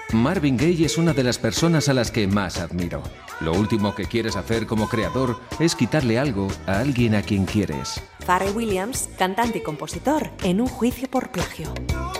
Marvin Gaye es una de las personas a las que más admiro. Lo último que quieres hacer como creador es quitarle algo a alguien a quien quieres. Pharrell Williams, cantante y compositor, en un juicio por plagio.